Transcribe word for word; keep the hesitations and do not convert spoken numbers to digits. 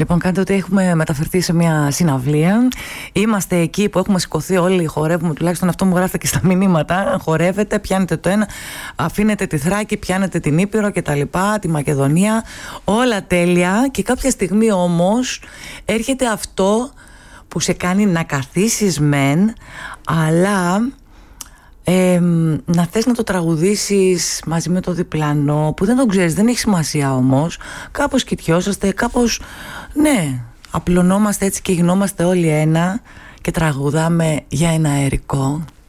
Λοιπόν, κάντε ότι έχουμε μεταφερθεί σε μια συναυλία. Είμαστε εκεί που έχουμε σηκωθεί όλοι, χορεύουμε, τουλάχιστον αυτό μου γράφετε και στα μηνύματα. Χορεύετε, πιάνετε το ένα, αφήνετε τη Θράκη, πιάνετε την Ήπειρο και τα λοιπά, τη Μακεδονία. Όλα τέλεια. Και κάποια στιγμή όμως έρχεται αυτό που σε κάνει να καθίσεις μεν, αλλά ε, να θες να το τραγουδήσεις μαζί με το διπλανό, που δεν τον ξέρεις, δεν έχει σημασία όμως. Κάπως κοιτιόσαστε, κάπως, ναι, απλωνόμαστε έτσι και γινόμαστε όλοι ένα και τραγουδάμε για ένα αερικό.